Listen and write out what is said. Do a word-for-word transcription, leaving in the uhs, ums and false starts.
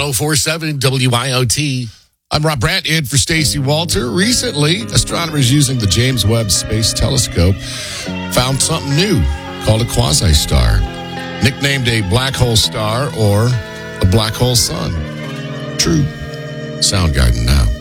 oh four seven W I O T. I'm Rob Brandt, in for Stacy Walter. Recently, astronomers using the James Webb Space Telescope found something new called a quasi-star, nicknamed a black hole star or a black hole sun. True. Soundgarden now.